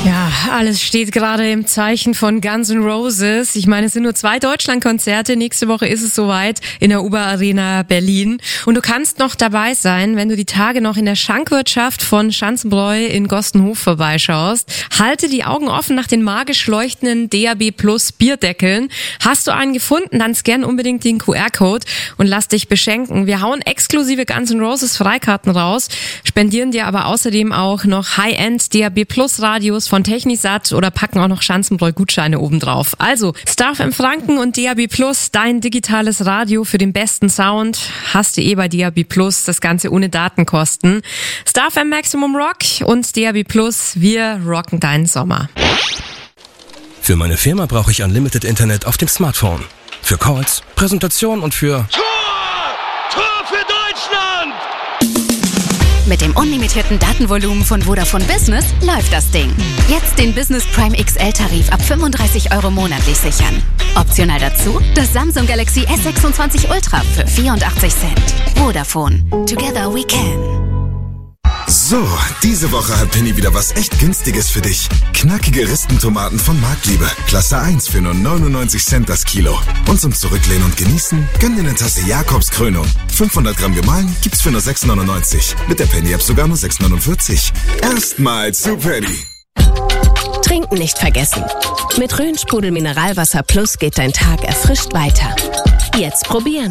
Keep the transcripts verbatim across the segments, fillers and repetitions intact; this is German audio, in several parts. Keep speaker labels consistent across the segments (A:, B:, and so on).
A: Ja, alles steht gerade im Zeichen von Guns N' Roses. Ich meine, es sind nur zwei Deutschlandkonzerte. Nächste Woche ist es soweit in der Uber Arena Berlin. Und du kannst noch dabei sein, wenn du die Tage noch in der Schankwirtschaft von Schanzenbräu in Gostenhof vorbeischaust. Halte die Augen offen nach den magisch leuchtenden D A B Plus Bierdeckeln. Hast du einen gefunden, dann scann unbedingt den Q R-Code und lass dich beschenken. Wir hauen exklusive Guns N' Roses Freikarten raus, spendieren dir aber außerdem auch noch High-End D A B Plus Radios von Technisat oder packen auch noch Schanzenbräu-Gutscheine obendrauf. Also Star F M Franken und D A B Plus, dein digitales Radio für den besten Sound. Hast du eh bei D A B Plus, das Ganze ohne Datenkosten. Star F M Maximum Rock und D A B Plus, wir rocken deinen Sommer.
B: Für meine Firma brauche ich Unlimited Internet auf dem Smartphone. Für Calls, Präsentationen und für...
C: Tor! Tor für Deutschland!
D: Mit dem unlimitierten Datenvolumen von Vodafone Business läuft das Ding. Jetzt den Business Prime X L-Tarif ab fünfunddreißig Euro monatlich sichern. Optional dazu das Samsung Galaxy S sechsundzwanzig Ultra für vierundachtzig Cent. Vodafone. Together we can.
E: So, diese Woche hat Penny wieder was echt Günstiges für dich. Knackige Ristentomaten von Marktliebe. Klasse eins für nur neunundneunzig Cent das Kilo. Und zum Zurücklehnen und Genießen, gönn dir eine Tasse Jakobs Krönung. fünfhundert Gramm gemahlen gibt's für nur sechs neunundneunzig. Mit der Penny-App sogar nur sechs neunundvierzig. Erstmals zu Penny.
F: Trinken nicht vergessen. Mit Rhön-Sprudel Mineralwasser Plus geht dein Tag erfrischt weiter. Jetzt probieren.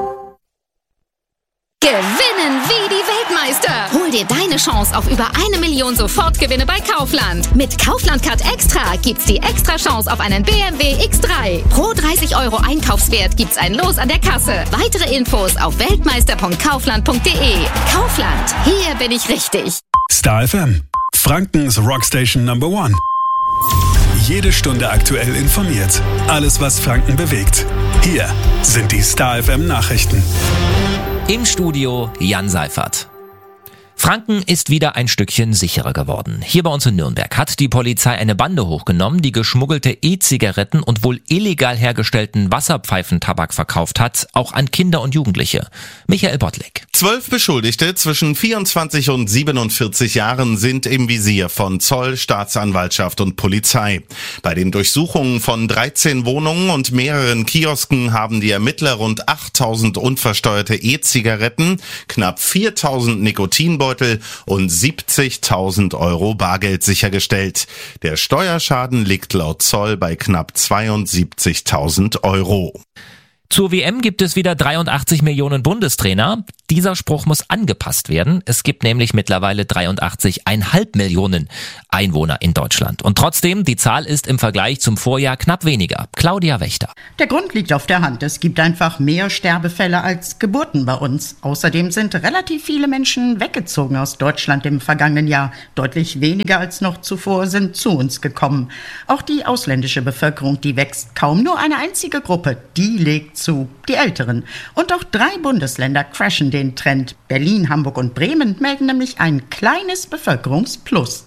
G: Gewinnen wie die Weltmeister! Hol dir deine Chance auf über eine Million Sofortgewinne bei Kaufland. Mit Kaufland Card Extra gibt's die extra Chance auf einen B M W X drei. Pro dreißig Euro Einkaufswert gibt's ein Los an der Kasse. Weitere Infos auf weltmeister punkt kaufland punkt de. Kaufland, hier bin ich richtig.
H: Star F M, Frankens Rockstation Number One. Jede Stunde aktuell informiert. Alles, was Franken bewegt. Hier sind die Star F M Nachrichten.
I: Im Studio Jan Seifert. Franken ist wieder ein Stückchen sicherer geworden. Hier bei uns in Nürnberg hat die Polizei eine Bande hochgenommen, die geschmuggelte E-Zigaretten und wohl illegal hergestellten Wasserpfeifentabak verkauft hat, auch an Kinder und Jugendliche. Michael Bottlik.
J: Zwölf Beschuldigte zwischen vierundzwanzig und siebenundvierzig Jahren sind im Visier von Zoll, Staatsanwaltschaft und Polizei. Bei den Durchsuchungen von dreizehn Wohnungen und mehreren Kiosken haben die Ermittler rund achttausend unversteuerte E-Zigaretten, knapp viertausend Nikotinbeutel und siebzigtausend Euro Bargeld sichergestellt. Der Steuerschaden liegt laut Zoll bei knapp zweiundsiebzigtausend Euro.
I: Zur W M gibt es wieder dreiundachtzig Millionen Bundestrainer. Dieser Spruch muss angepasst werden. Es gibt nämlich mittlerweile dreiundachtzig Komma fünf Millionen Einwohner in Deutschland. Und trotzdem, die Zahl ist im Vergleich zum Vorjahr knapp weniger. Claudia Wächter.
K: Der Grund liegt auf der Hand. Es gibt einfach mehr Sterbefälle als Geburten bei uns. Außerdem sind relativ viele Menschen weggezogen aus Deutschland im vergangenen Jahr. Deutlich weniger als noch zuvor sind zu uns gekommen. Auch die ausländische Bevölkerung, die wächst kaum. Nur eine einzige Gruppe, die legt zu, die Älteren. Und auch drei Bundesländer crashen den Trend. Berlin, Hamburg und Bremen melden nämlich ein kleines Bevölkerungsplus.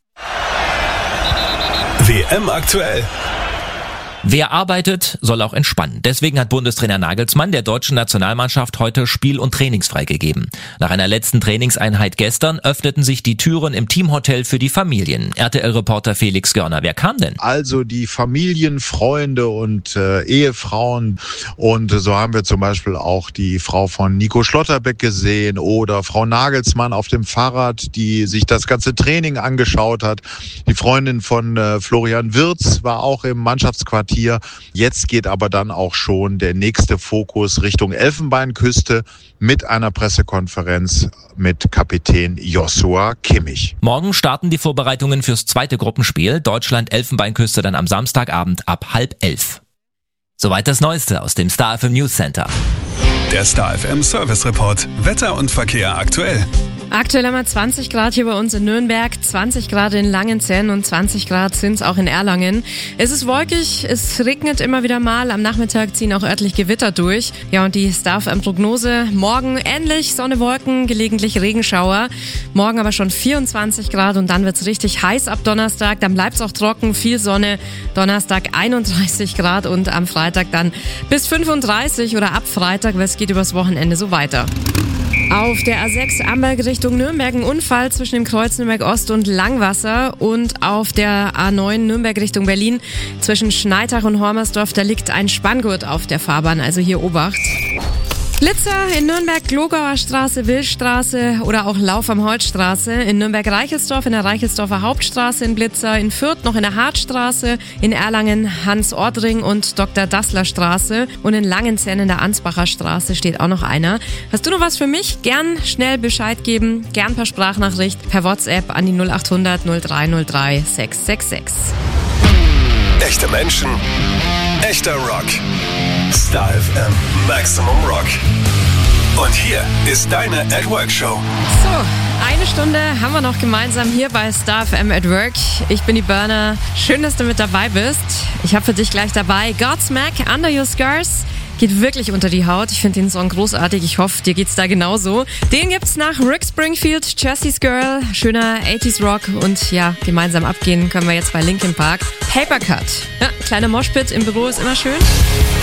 H: W M aktuell.
I: Wer arbeitet, soll auch entspannen. Deswegen hat Bundestrainer Nagelsmann der deutschen Nationalmannschaft heute spiel- und trainingsfrei gegeben. Nach einer letzten Trainingseinheit gestern öffneten sich die Türen im Teamhotel für die Familien. R T L-Reporter Felix Görner, wer kam denn?
L: Also die Familien, Freunde und äh, Ehefrauen. Und so haben wir zum Beispiel auch die Frau von Nico Schlotterbeck gesehen oder Frau Nagelsmann auf dem Fahrrad, die sich das ganze Training angeschaut hat. Die Freundin von äh, Florian Wirtz war auch im Mannschaftsquartier. Jetzt geht aber dann auch schon der nächste Fokus Richtung Elfenbeinküste mit einer Pressekonferenz mit Kapitän Joshua Kimmich.
I: Morgen starten die Vorbereitungen fürs zweite Gruppenspiel. Deutschland-Elfenbeinküste dann am Samstagabend ab halb elf. Soweit das Neueste aus dem Star F M News Center.
H: Der Star F M Service Report. Wetter und Verkehr aktuell.
A: Aktuell haben wir zwanzig Grad hier bei uns in Nürnberg, zwanzig Grad in Langenzenn und zwanzig Grad sind es auch in Erlangen. Es ist wolkig, es regnet immer wieder mal, am Nachmittag ziehen auch örtlich Gewitter durch. Ja, und die Star F M-Prognose, morgen ähnlich, Sonne, Wolken, gelegentlich Regenschauer. Morgen aber schon vierundzwanzig Grad und dann wird's richtig heiß ab Donnerstag, dann bleibt's auch trocken, viel Sonne. Donnerstag einunddreißig Grad und am Freitag dann bis fünfunddreißig oder ab Freitag, weil es geht übers Wochenende so weiter. Auf der A sechs Amberg Richtung Nürnberg ein Unfall zwischen dem Kreuz Nürnberg Ost und Langwasser und auf der A neun Nürnberg Richtung Berlin zwischen Schneitach und Hormersdorf, da liegt ein Spanngurt auf der Fahrbahn, also hier Obacht. Blitzer in Nürnberg, Glogauer Straße, Willstraße oder auch Lauf am Holzstraße. In Nürnberg-Reichelsdorf, in der Reichelsdorfer Hauptstraße in Blitzer. In Fürth noch in der Hartstraße. In Erlangen Hans-Ordring und Doktor Dassler Straße. Und in Langenzenn in der Ansbacher Straße steht auch noch einer. Hast du noch was für mich? Gern schnell Bescheid geben. Gern per Sprachnachricht, per WhatsApp an die null acht hundert null drei null drei sechs sechs sechs.
M: Echte Menschen, echter Rock. Star F M Maximum Rock. Und hier ist deine At Work Show.
A: So, eine Stunde haben wir noch gemeinsam hier bei Star F M at Work. Ich bin die Burner. Schön, dass du mit dabei bist. Ich habe für dich gleich dabei Godsmack, Under Your Scars. Geht wirklich unter die Haut. Ich finde den Song großartig. Ich hoffe, dir geht's da genauso. Den gibt's nach Rick Springfield, Jesse's Girl, schöner achtziger Rock und ja, gemeinsam abgehen können wir jetzt bei Linkin Park. Papercut. Ja, kleiner Moshpit im Büro ist immer schön.